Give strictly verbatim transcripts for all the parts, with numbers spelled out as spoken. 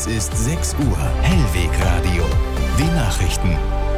Es ist sechs Uhr. Hellwegradio. Die Nachrichten.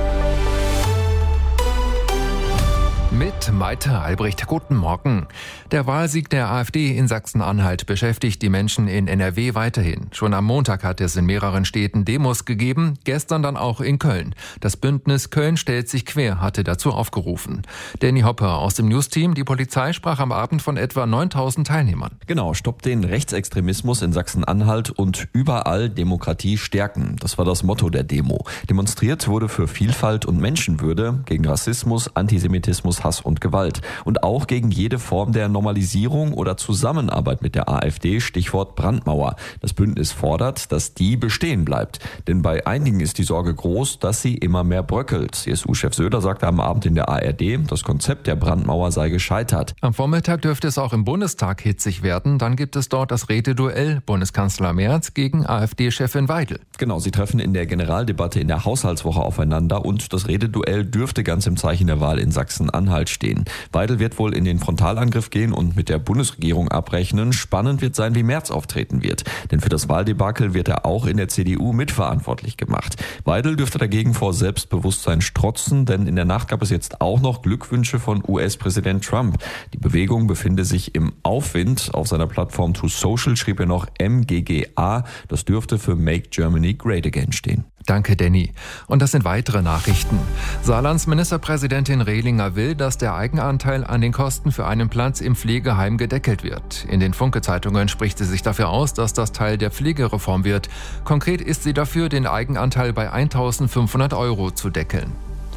Mit Maite Albrecht. Guten Morgen. Der Wahlsieg der AfD in Sachsen-Anhalt beschäftigt die Menschen in N R W weiterhin. Schon am Montag hat es in mehreren Städten Demos gegeben, gestern dann auch in Köln. Das Bündnis Köln stellt sich quer hatte dazu aufgerufen. Danny Hopper aus dem Newsteam. Die Polizei sprach am Abend von etwa neuntausend Teilnehmern. Genau, stoppt den Rechtsextremismus in Sachsen-Anhalt und überall Demokratie stärken. Das war das Motto der Demo. Demonstriert wurde für Vielfalt und Menschenwürde, gegen Rassismus, Antisemitismus, Hass und Gewalt. Und auch gegen jede Form der Normalisierung oder Zusammenarbeit mit der AfD, Stichwort Brandmauer. Das Bündnis fordert, dass die bestehen bleibt. Denn bei einigen ist die Sorge groß, dass sie immer mehr bröckelt. C S U-Chef Söder sagte am Abend in der A R D, das Konzept der Brandmauer sei gescheitert. Am Vormittag dürfte es auch im Bundestag hitzig werden. Dann gibt es dort das Rededuell Bundeskanzler Merz gegen AfD-Chefin Weidel. Genau, sie treffen in der Generaldebatte in der Haushaltswoche aufeinander und das Rededuell dürfte ganz im Zeichen der Wahl in Sachsen-Anhalt stehen. Weidel wird wohl in den Frontalangriff gehen und mit der Bundesregierung abrechnen. Spannend wird sein, wie Merz auftreten wird. Denn für das Wahldebakel wird er auch in der C D U mitverantwortlich gemacht. Weidel dürfte dagegen vor Selbstbewusstsein strotzen, denn in der Nacht gab es jetzt auch noch Glückwünsche von U S-Präsident Trump. Die Bewegung befinde sich im Aufwind. Auf seiner Plattform To Social schrieb er noch M G G A. Das dürfte für Make Germany Great Again stehen. Danke, Danny. Und das sind weitere Nachrichten. Saarlands Ministerpräsidentin Rehlinger will, dass der Eigenanteil an den Kosten für einen Platz im Pflegeheim gedeckelt wird. In den Funke-Zeitungen spricht sie sich dafür aus, dass das Teil der Pflegereform wird. Konkret ist sie dafür, den Eigenanteil bei eintausendfünfhundert Euro zu deckeln.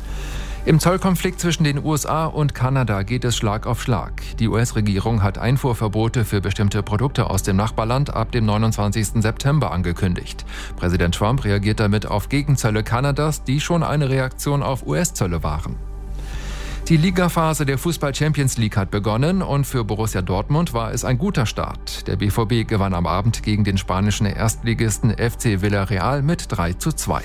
Im Zollkonflikt zwischen den U S A und Kanada geht es Schlag auf Schlag. Die U S-Regierung hat Einfuhrverbote für bestimmte Produkte aus dem Nachbarland ab dem neunundzwanzigsten September angekündigt. Präsident Trump reagiert damit auf Gegenzölle Kanadas, die schon eine Reaktion auf U S-Zölle waren. Die Ligaphase der Fußball-Champions League hat begonnen und für Borussia Dortmund war es ein guter Start. Der B V B gewann am Abend gegen den spanischen Erstligisten F C Villarreal mit drei zu zwei.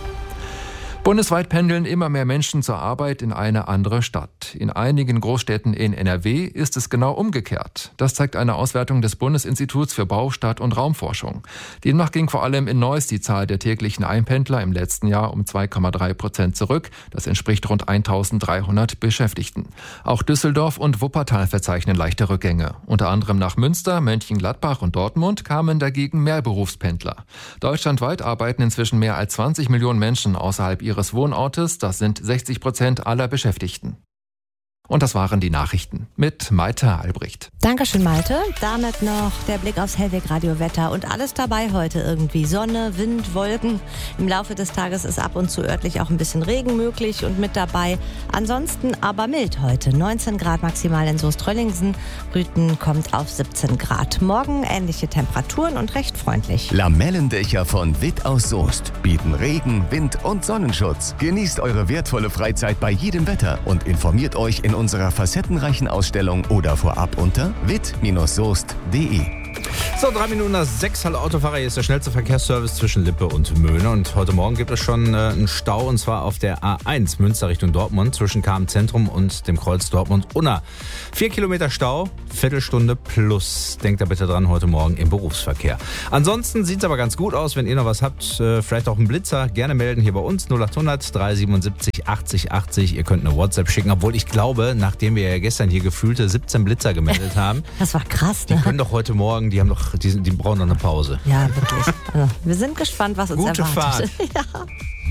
Bundesweit pendeln immer mehr Menschen zur Arbeit in eine andere Stadt. In einigen Großstädten in N R W ist es genau umgekehrt. Das zeigt eine Auswertung des Bundesinstituts für Bau, Stadt- und Raumforschung. Demnach ging vor allem in Neuss die Zahl der täglichen Einpendler im letzten Jahr um zwei Komma drei Prozent zurück. Das entspricht rund eintausenddreihundert Beschäftigten. Auch Düsseldorf und Wuppertal verzeichnen leichte Rückgänge. Unter anderem nach Münster, Mönchengladbach und Dortmund kamen dagegen mehr Berufspendler. Deutschlandweit arbeiten inzwischen mehr als zwanzig Millionen Menschen außerhalb ihrer ihres Wohnortes, das sind sechzig Prozent aller Beschäftigten. Und das waren die Nachrichten mit Maite Albrecht. Dankeschön, Maite. Damit noch der Blick aufs Hellweg-Radio-Wetter. Und alles dabei heute irgendwie. Sonne, Wind, Wolken. Im Laufe des Tages ist ab und zu örtlich auch ein bisschen Regen möglich und mit dabei. Ansonsten aber mild heute. neunzehn Grad maximal in Soest-Röllingsen. Rüthen kommt auf siebzehn Grad. Morgen ähnliche Temperaturen und recht freundlich. Lamellendächer von Witt aus Soest bieten Regen, Wind und Sonnenschutz. Genießt eure wertvolle Freizeit bei jedem Wetter und informiert euch in unserer facettenreichen Ausstellung oder vorab unter witt Bindestrich soest punkt de. So, drei Minuten nach sechs. Hallo Autofahrer, hier ist der schnellste Verkehrsservice zwischen Lippe und Möhne. Und heute Morgen gibt es schon äh, einen Stau, und zwar auf der A eins Münster Richtung Dortmund zwischen K M-Zentrum und dem Kreuz Dortmund-Unna. Vier Kilometer Stau, Viertelstunde plus. Denkt da bitte dran, heute Morgen im Berufsverkehr. Ansonsten sieht es aber ganz gut aus. Wenn ihr noch was habt, äh, vielleicht auch einen Blitzer, gerne melden hier bei uns. null acht hundert drei siebenundsiebzig achtzig achtzig. Ihr könnt eine WhatsApp schicken, obwohl ich glaube, nachdem wir ja gestern hier gefühlte siebzehn Blitzer gemeldet haben. Das war krass, ne? Die können doch heute Morgen, die haben doch, die, die brauchen noch eine Pause. Ja, wirklich. Also, wir sind gespannt, was uns Gute erwartet. Fahrt. Ja.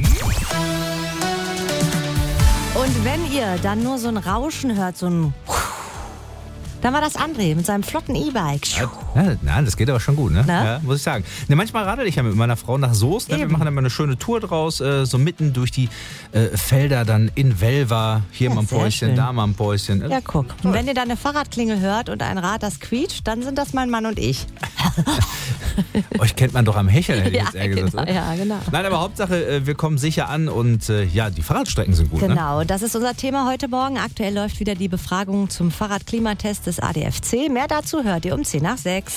Und wenn ihr dann nur so ein Rauschen hört, so ein... Dann war das André mit seinem flotten E-Bike. Ja, nein, das geht aber schon gut, ne? Na? Ja, muss ich sagen. Ne, manchmal radel ich ja mit meiner Frau nach Soest. Ne? Wir machen dann mal eine schöne Tour draus, äh, so mitten durch die äh, Felder dann in Welver. Hier Ja, mal ein sehr Päuschen, schön. da mal ein Päuschen. Ja, guck. Und wenn ihr dann eine Fahrradklingel hört und ein Rad, das quietscht, dann sind das mein Mann und ich. Euch kennt man doch am Hecheln, hätte ich Ja, jetzt eher gesagt. genau, oder? ja, genau. Nein, aber Hauptsache, äh, wir kommen sicher an und äh, ja, die Fahrradstrecken sind gut. Ne? Genau, das ist unser Thema heute Morgen. Aktuell läuft wieder die Befragung zum Fahrradklimatest des A D F C. Mehr dazu hört ihr um zehn nach sechs.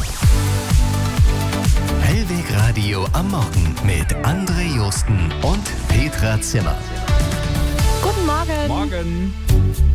Hellwegradio am Morgen mit André Josten und Petra Zimmer. Guten Morgen. Morgen.